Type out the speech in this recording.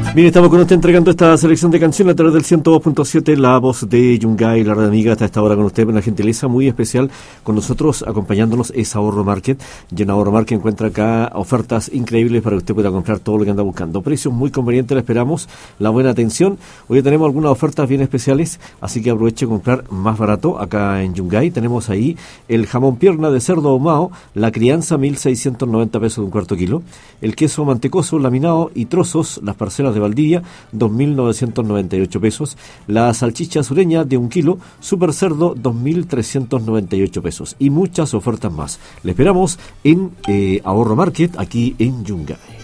Bien, estamos con usted entregando esta selección de canciones a través del 102.7, la voz de Yungay, la radio amiga, hasta esta hora con usted, una gentileza muy especial con nosotros, acompañándonos es Ahorro Market, y en Ahorro Market encuentra acá ofertas increíbles para que usted pueda comprar todo lo que anda buscando. Precios muy convenientes, le esperamos, la buena atención. Hoy tenemos algunas ofertas bien especiales, así que aproveche a comprar más barato acá en Yungay. Tenemos ahí el jamón pierna de cerdo ahumado, la crianza 1.690 pesos de un cuarto kilo, el queso mantecoso, laminado y trozos, las parcelas de Valdivia, 2.998 pesos. La salchicha sureña de 1 kilo, super cerdo, 2.398 pesos. Y muchas ofertas más. Le esperamos en Ahorro Market, aquí en Yungay.